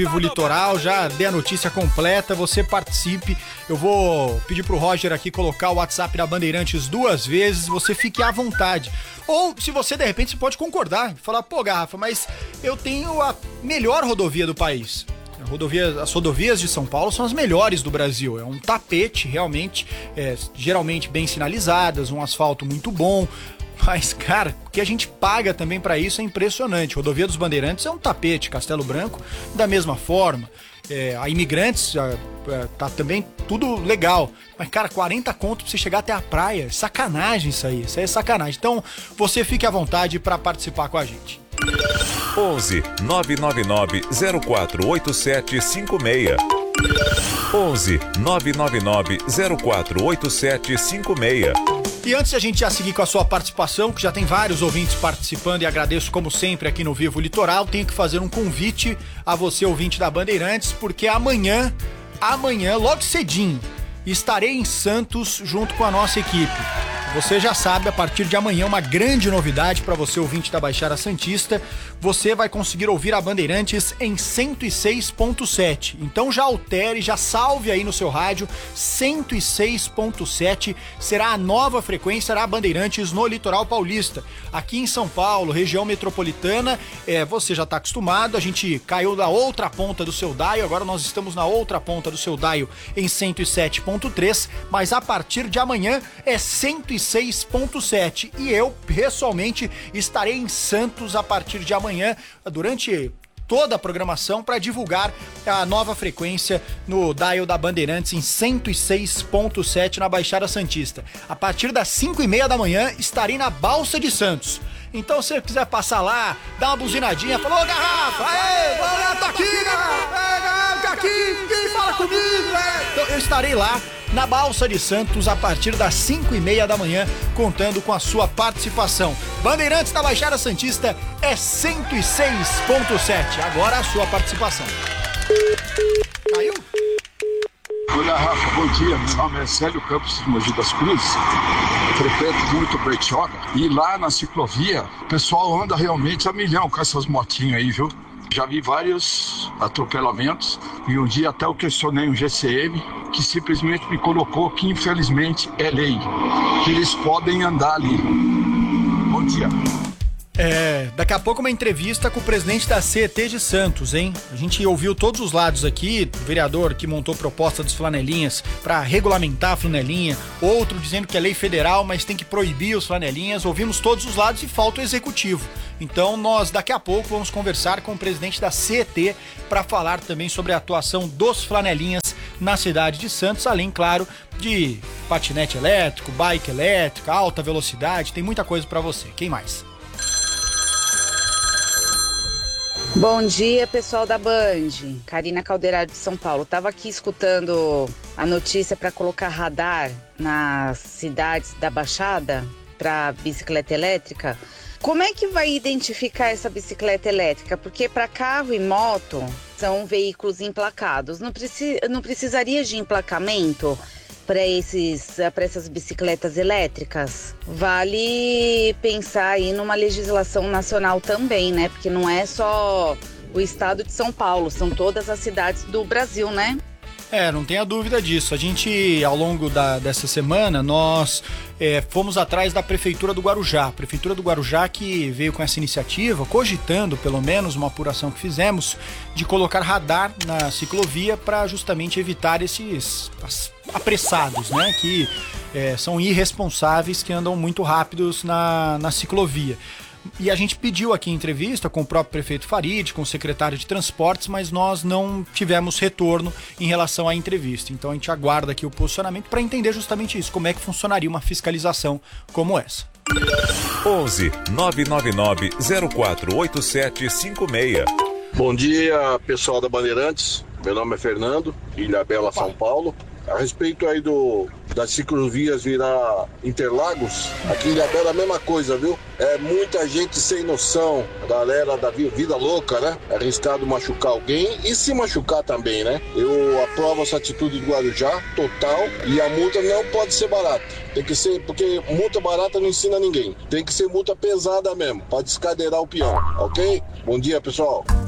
Vivo Litoral, já dei a notícia completa, você participe. Eu vou pedir pro Roger aqui colocar o WhatsApp da Bandeirantes 2 vezes, você fique à vontade. Ou, se você de repente, você pode concordar, falar, pô, Garrafa, mas eu tenho a melhor rodovia do país. As rodovias de São Paulo são as melhores do Brasil. É um tapete, realmente, geralmente bem sinalizadas, um asfalto muito bom. Mas, cara, o que a gente paga também pra isso é impressionante. Rodovia dos Bandeirantes é um tapete, Castelo Branco, da mesma forma. A Imigrantes, tá também tudo legal. Mas, cara, 40 conto pra você chegar até a praia. Sacanagem isso aí é sacanagem. Então, você fique à vontade pra participar com a gente. 11 999 048756. 11 999 048756. E antes de a gente já seguir com a sua participação, que já tem vários ouvintes participando e agradeço como sempre aqui no Vivo Litoral, tenho que fazer um convite a você, ouvinte da Bandeirantes, porque amanhã, logo cedinho, estarei em Santos junto com a nossa equipe. Você já sabe, a partir de amanhã, uma grande novidade para você, ouvinte da Baixada Santista. Você vai conseguir ouvir a Bandeirantes em 106.7. Então já altere, já salve aí no seu rádio. 106.7 será a nova frequência da Bandeirantes no Litoral Paulista. Aqui em São Paulo, região metropolitana, você já está acostumado. A gente caiu da outra ponta do seu dial, agora nós estamos na outra ponta do seu dial em 107.3. Mas a partir de amanhã é 106.7 e eu, pessoalmente, estarei em Santos a partir de amanhã, durante toda a programação, para divulgar a nova frequência no dial da Bandeirantes em 106.7 na Baixada Santista. A partir das 5h30 da manhã estarei na Balsa de Santos. Então, se você quiser passar lá, dar uma buzinadinha, falou, Garrafa, tô aqui, Garrafa, tá aqui, quem fala comigo, Então, eu estarei lá na Balsa de Santos a partir das 5h30 da manhã, contando com a sua participação. Bandeirantes da Baixada Santista é 106.7. Agora a sua participação. Caiu? Olá, Rafa, bom dia. Meu nome é Célio Campos de Mogi das Cruzes. Frequento muito Bertioga. E lá na ciclovia, o pessoal anda realmente a milhão com essas motinhas aí, viu? Já vi vários atropelamentos e um dia até eu questionei um GCM que simplesmente me colocou que infelizmente é lei, que eles podem andar ali. Bom dia. Daqui a pouco uma entrevista com o presidente da CET de Santos, hein? A gente ouviu todos os lados aqui, o vereador que montou proposta dos flanelinhas para regulamentar a flanelinha, outro dizendo que é lei federal, mas tem que proibir os flanelinhas, ouvimos todos os lados e falta o executivo. Então nós daqui a pouco vamos conversar com o presidente da CET para falar também sobre a atuação dos flanelinhas na cidade de Santos, além, claro, de patinete elétrico, bike elétrica, alta velocidade, tem muita coisa para você. Quem mais? Bom dia, pessoal da Band. Karina Calderaro de São Paulo. Tava aqui escutando a notícia para colocar radar nas cidades da Baixada para bicicleta elétrica. Como é que vai identificar essa bicicleta elétrica? Porque para carro e moto são veículos emplacados. Não precisaria de emplacamento para essas bicicletas elétricas? Vale pensar aí numa legislação nacional também, né? Porque não é só o estado de São Paulo, são todas as cidades do Brasil, né? Não tenha dúvida disso. A gente, ao longo dessa semana, nós fomos atrás da Prefeitura do Guarujá. A Prefeitura do Guarujá que veio com essa iniciativa, cogitando, pelo menos, uma apuração que fizemos, de colocar radar na ciclovia para justamente evitar esses apressados, né? Que são irresponsáveis, que andam muito rápidos na ciclovia. E a gente pediu aqui em entrevista com o próprio prefeito Farid, com o secretário de Transportes, mas nós não tivemos retorno em relação à entrevista. Então a gente aguarda aqui o posicionamento para entender justamente isso, como é que funcionaria uma fiscalização como essa. 11 999 048756. Bom dia, pessoal da Bandeirantes. Meu nome é Fernando, Ilhabela, São Paulo. A respeito aí das ciclovias virar Interlagos, aqui em Ilhabela é a mesma coisa, viu? É muita gente sem noção, galera da vida louca, né? É arriscado machucar alguém e se machucar também, né? Eu aprovo essa atitude do Guarujá, total, e a multa não pode ser barata. Tem que ser, porque multa barata não ensina ninguém. Tem que ser multa pesada mesmo, pra descadeirar o peão, ok? Bom dia, pessoal.